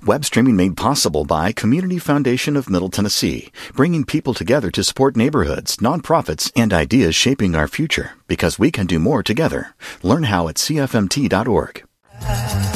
Web streaming made possible by Community Foundation of Middle Tennessee, bringing people together to support neighborhoods, nonprofits, and ideas shaping our future, because we can do more together. Learn how at cfmt.org.